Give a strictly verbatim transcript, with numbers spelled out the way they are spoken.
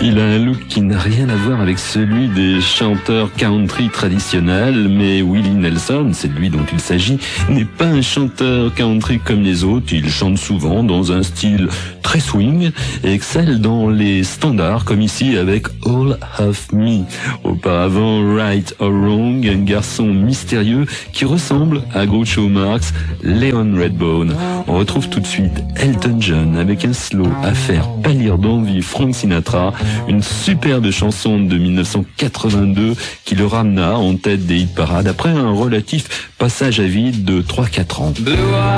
Il a un look qui n'a rien à voir avec celui des chanteurs country traditionnels, mais Willie Nelson, c'est de lui dont il s'agit, n'est pas un chanteur country comme les autres. Il chante souvent dans un style très swing et excelle dans les standards, comme ici avec All of Me. Auparavant, Right or Wrong, un garçon mystérieux qui ressemble à Groucho Marx, Léon Redbone. On retrouve tout de suite Elton John avec un slow à faire pâlir d'envie Frank Sinatra, une superbe chanson de mille neuf cent quatre-vingt-deux qui le ramena en tête des hit parades après un relatif passage à vide de trois à quatre ans.